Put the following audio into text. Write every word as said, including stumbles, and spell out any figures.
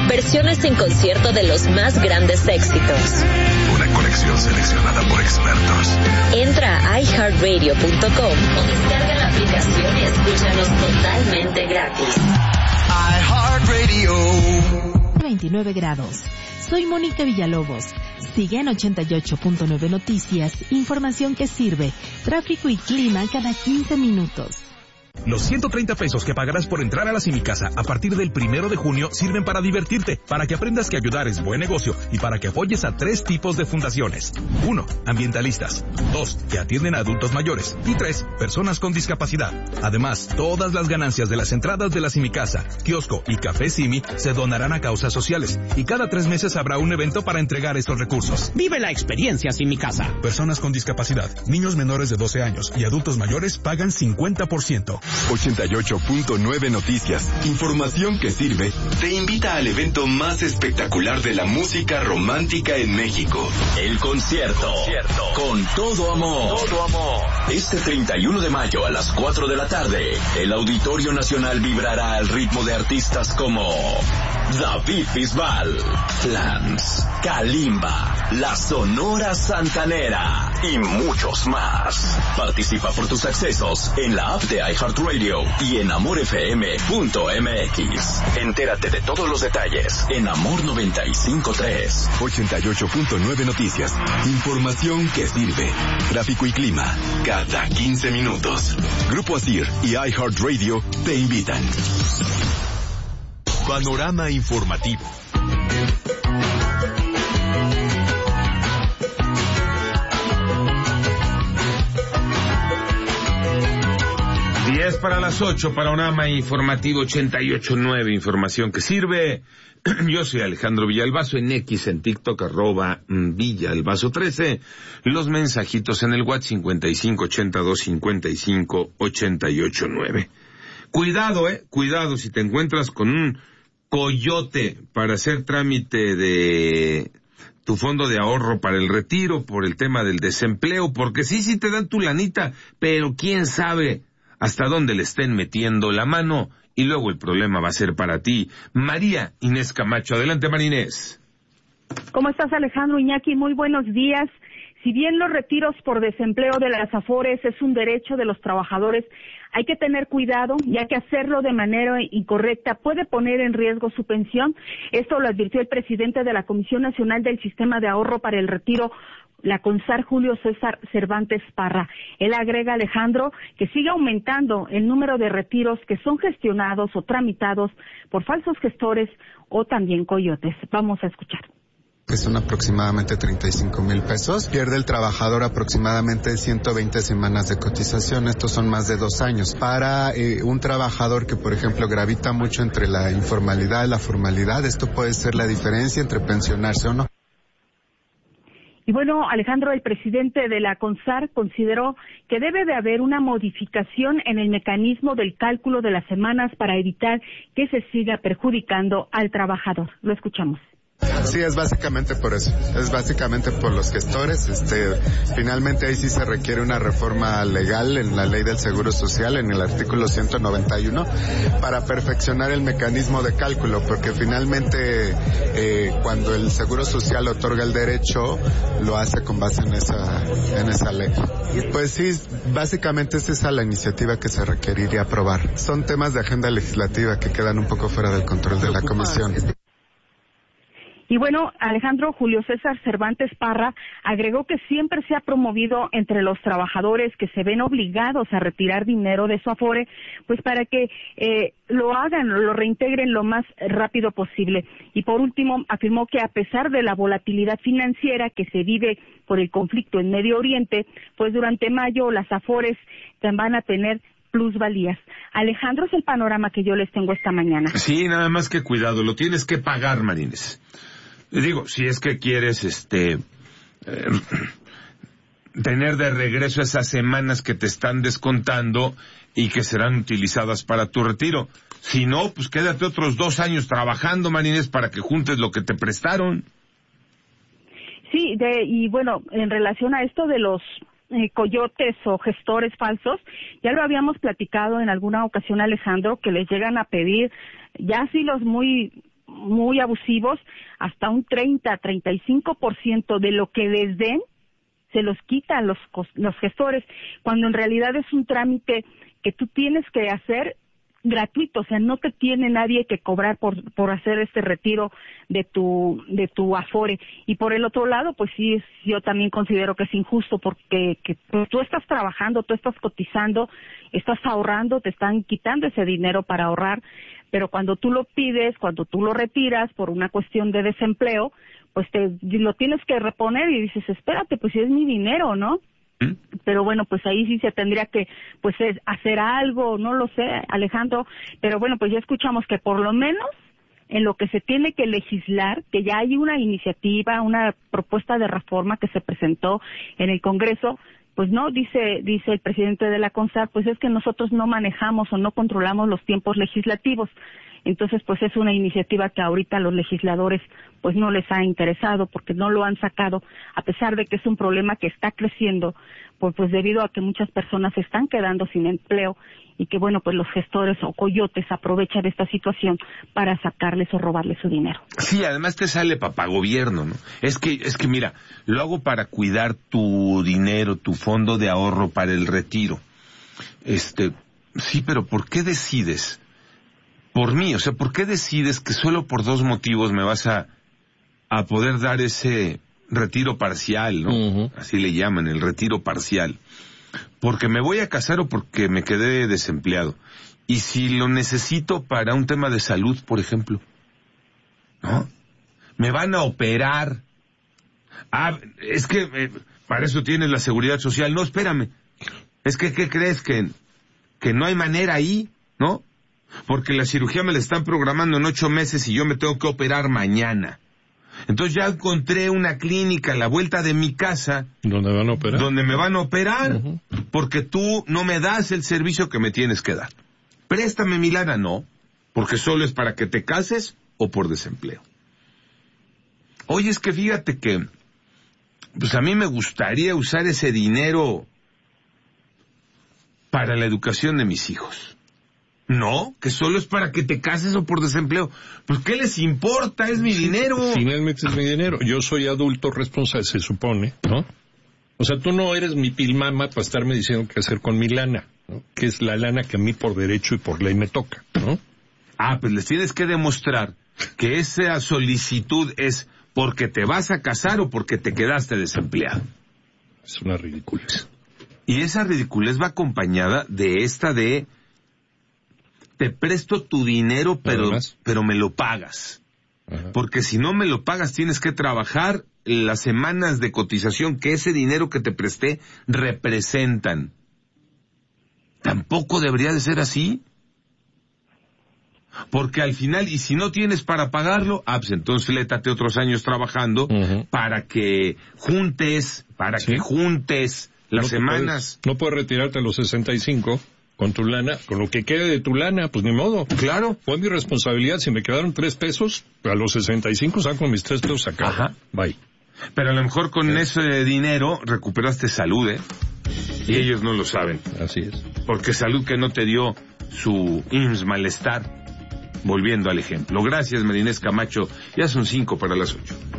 versiones en concierto de los más grandes éxitos. Una colección seleccionada por expertos. Entra a i heart radio punto com o descarga la aplicación y escúchanos totalmente gratis. iHeartRadio. veintinueve grados. Soy Mónica Villalobos. Sigue en ochenta y ocho punto nueve Noticias, información que sirve, tráfico y clima cada quince minutos. Los ciento treinta pesos que pagarás por entrar a la Simicasa a partir del primero de junio sirven para divertirte, para que aprendas que ayudar es buen negocio y para que apoyes a tres tipos de fundaciones. Uno, ambientalistas. Dos, que atienden a adultos mayores. Y tres, personas con discapacidad. Además, todas las ganancias de las entradas de la Simicasa, kiosco y café Simi se donarán a causas sociales. Y cada tres meses habrá un evento para entregar estos recursos. Vive la experiencia Simicasa. Personas con discapacidad, niños menores de doce años y adultos mayores pagan cincuenta por ciento. ochenta y ocho punto nueve Noticias, información que sirve, te invita al evento más espectacular de la música romántica en México. El concierto, concierto. Con todo amor. todo amor. Este treinta y uno de mayo a las cuatro de la tarde, el Auditorio Nacional vibrará al ritmo de artistas como David Bisbal, Flans, Kalimba, La Sonora Santanera y muchos más. Participa por tus accesos en la app de iHeartRadio y en amor f m punto m x. Entérate de todos los detalles en Amor noventa y cinco punto tres. ochenta y ocho punto nueve Noticias. Información que sirve. Tráfico y clima cada quince minutos. Grupo Asir y iHeartRadio te invitan. Panorama informativo. diez para las ocho, Panorama informativo ochenta y ocho punto nueve, información que sirve. Yo soy Alejandro Villalbazo, en X, en TikTok, arroba Villalbazo trece. Los mensajitos en el WhatsApp cincuenta y cinco ochenta y dos cincuenta y cinco ochenta y ocho nueve. Cuidado, eh, cuidado si te encuentras con un coyote para hacer trámite de tu fondo de ahorro para el retiro por el tema del desempleo, porque sí, sí te dan tu lanita, pero quién sabe hasta dónde le estén metiendo la mano y luego el problema va a ser para ti. María Inés Camacho, adelante María Inés. ¿Cómo estás, Alejandro? Iñaki, muy buenos días. Si bien los retiros por desempleo de las AFORES es un derecho de los trabajadores, hay que tener cuidado, ya que hacerlo de manera incorrecta puede poner en riesgo su pensión. Esto lo advirtió el presidente de la Comisión Nacional del Sistema de Ahorro para el Retiro, la CONSAR, Julio César Cervantes Parra. Él agrega, Alejandro, que sigue aumentando el número de retiros que son gestionados o tramitados por falsos gestores o también coyotes. Vamos a escuchar. Que son aproximadamente treinta y cinco mil pesos. Pierde el trabajador aproximadamente ciento veinte semanas de cotización. Estos son más de dos años. Para eh, un trabajador que, por ejemplo, gravita mucho entre la informalidad y la formalidad, esto puede ser la diferencia entre pensionarse o no. Y bueno, Alejandro, el presidente de la CONSAR consideró que debe de haber una modificación en el mecanismo del cálculo de las semanas para evitar que se siga perjudicando al trabajador. Lo escuchamos. Sí, es básicamente por eso, es básicamente por los gestores. Este, finalmente ahí sí se requiere una reforma legal en la ley del Seguro Social, en el artículo ciento noventa y uno, para perfeccionar el mecanismo de cálculo, porque finalmente eh, cuando el Seguro Social otorga el derecho, lo hace con base en esa, en esa ley. Pues sí, básicamente es esa la iniciativa que se requeriría aprobar. Son temas de agenda legislativa que quedan un poco fuera del control de la comisión. Y bueno, Alejandro, Julio César Cervantes Parra agregó que siempre se ha promovido entre los trabajadores que se ven obligados a retirar dinero de su Afore, pues para que eh, lo hagan, lo reintegren lo más rápido posible. Y por último, afirmó que a pesar de la volatilidad financiera que se vive por el conflicto en Medio Oriente, pues durante mayo las Afores van a tener plusvalías. Alejandro, es el panorama que yo les tengo esta mañana. Sí, nada más que cuidado, lo tienes que pagar, Marines. Digo, si es que quieres, este, eh, tener de regreso esas semanas que te están descontando y que serán utilizadas para tu retiro. Si no, pues quédate otros dos años trabajando, Marines, para que juntes lo que te prestaron. Sí, de, y bueno, en relación a esto de los eh, coyotes o gestores falsos, ya lo habíamos platicado en alguna ocasión, Alejandro, que les llegan a pedir, ya sí los muy muy abusivos, hasta un treinta, treinta y cinco por ciento de lo que les den se los quitan los, los gestores, cuando en realidad es un trámite que tú tienes que hacer gratuito, o sea, no te tiene nadie que cobrar por por hacer este retiro de tu de tu Afore. Y por el otro lado, pues sí, es, yo también considero que es injusto porque que, pues, tú estás trabajando, tú estás cotizando, estás ahorrando, te están quitando ese dinero para ahorrar, pero cuando tú lo pides, cuando tú lo retiras por una cuestión de desempleo, pues te lo tienes que reponer y dices, espérate, pues si es mi dinero, ¿no? Pero bueno, pues ahí sí se tendría que pues hacer algo, no lo sé, Alejandro, pero bueno, pues ya escuchamos que por lo menos en lo que se tiene que legislar, que ya hay una iniciativa, una propuesta de reforma que se presentó en el Congreso, pues no, dice dice el presidente de la CONSAR, pues es que nosotros no manejamos o no controlamos los tiempos legislativos. Entonces, pues es una iniciativa que ahorita a los legisladores pues no les ha interesado porque no lo han sacado, a pesar de que es un problema que está creciendo, pues, pues debido a que muchas personas se están quedando sin empleo y que, bueno, pues los gestores o coyotes aprovechan esta situación para sacarles o robarles su dinero. Sí, además te sale papagobierno, ¿no? Es que, es que mira, lo hago para cuidar tu dinero, tu fondo de ahorro para el retiro. Este, sí, pero ¿por qué decides? Por mí, o sea, ¿por qué decides que solo por dos motivos me vas a, a poder dar ese retiro parcial, ¿no? Uh-huh. Así le llaman, el retiro parcial. Porque me voy a casar o porque me quedé desempleado. Y si lo necesito para un tema de salud, por ejemplo, ¿no? Me van a operar. Ah, es que eh, para eso tienes la seguridad social. No, espérame. Es que, ¿qué crees? Que, que no hay manera ahí, ¿no? Porque la cirugía me la están programando en ocho meses y yo me tengo que operar mañana. Entonces ya encontré una clínica a la vuelta de mi casa. ¿Dónde van a operar? Donde me van a operar. Uh-huh. Porque tú no me das el servicio que me tienes que dar. Préstame mi lana, no. Porque solo es para que te cases o por desempleo. Oye, es que fíjate que, pues a mí me gustaría usar ese dinero para la educación de mis hijos. No, que solo es para que te cases o por desempleo. Pues, ¿qué les importa? Es mi dinero. Finalmente es mi dinero. Yo soy adulto responsable, se supone, ¿no? O sea, tú no eres mi pilmama para estarme diciendo qué hacer con mi lana, ¿no? Que es la lana que a mí por derecho y por ley me toca, ¿no? Ah, pues les tienes que demostrar que esa solicitud es porque te vas a casar o porque te quedaste desempleado. Es una ridiculez. Y esa ridiculez va acompañada de esta de... te presto tu dinero, pero, pero me lo pagas. Ajá. Porque si no me lo pagas, tienes que trabajar las semanas de cotización que ese dinero que te presté representan. Tampoco debería de ser así. Porque al final, y si no tienes para pagarlo, ah, pues entonces létate otros años trabajando uh-huh. para que juntes, para ¿sí? que juntes las no semanas. Puedes, no puedes retirarte a los sesenta y cinco... con tu lana, con lo que quede de tu lana, pues ni modo. Claro. Fue mi responsabilidad. Si me quedaron tres pesos, a los sesenta y cinco saco mis tres pesos acá. Ajá. Bye. Pero a lo mejor con sí. ese dinero recuperaste salud, ¿eh? Y sí. ellos no lo saben. Así es. Porque salud que no te dio su I M S S malestar. Volviendo al ejemplo. Gracias, Marinés Camacho. Ya son cinco para las ocho.